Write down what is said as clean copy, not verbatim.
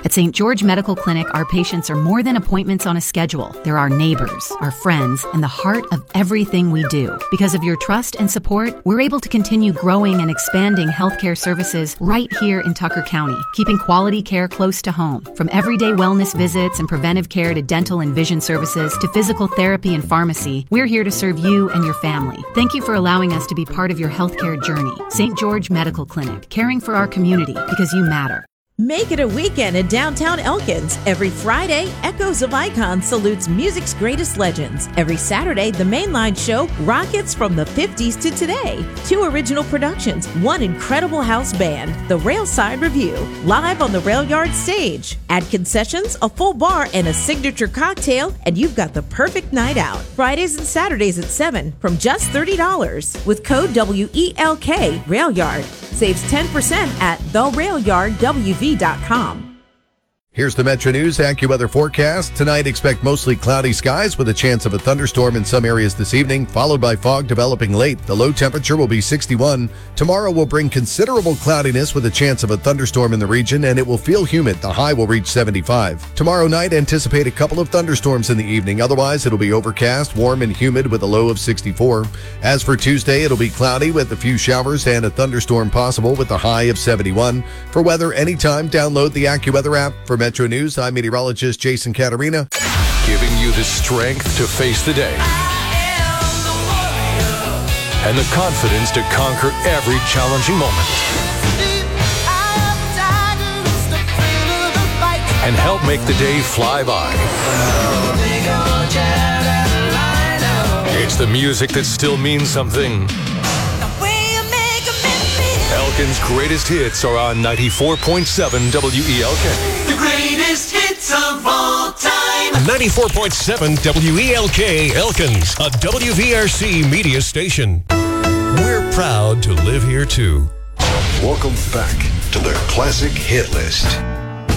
At St. George Medical Clinic, our patients are more than appointments on a schedule. They're our neighbors, our friends, and the heart of everything we do. Because of your trust and support, we're able to continue growing and expanding healthcare services right here in Tucker County, keeping quality care close to home. From everyday wellness visits and preventive care to dental and vision services to physical therapy and pharmacy, we're here to serve you and your family. Thank you for allowing us to be part of your healthcare journey. St. George Medical Clinic, caring for our community because you matter. Make it a weekend in downtown Elkins. Every Friday, Echoes of Icon salutes music's greatest legends. Every Saturday, the Mainline Show rockets from the 50s to today. 2 original productions, 1 incredible house band, The Railside Review, live on the Rail Yard stage. Add concessions, a full bar, and a signature cocktail, and you've got the perfect night out. Fridays and Saturdays at 7 from just $30. With code WELK, Rail Yard. Saves 10% at therailyardwv.com. Here's the Metro News AccuWeather forecast. Tonight, expect mostly cloudy skies with a chance of a thunderstorm in some areas this evening, followed by fog developing late. The low temperature will be 61. Tomorrow will bring considerable cloudiness with a chance of a thunderstorm in the region, and it will feel humid. The high will reach 75. Tomorrow night, anticipate a couple of thunderstorms in the evening. Otherwise, it'll be overcast, warm, and humid with a low of 64. As for Tuesday, it'll be cloudy with a few showers and a thunderstorm possible with a high of 71. For weather anytime, download the AccuWeather app. For Metro News, I'm meteorologist Jason Caterina. Giving you the strength to face the day and the confidence to conquer every challenging moment and help make the day fly by. It's the music that still means something. Elkin's greatest hits are on 94.7 WELK. The greatest hits of all time. 94.7 WELK Elkins, a WVRC media station. We're proud to live here too. Welcome back to the Classic Hit List.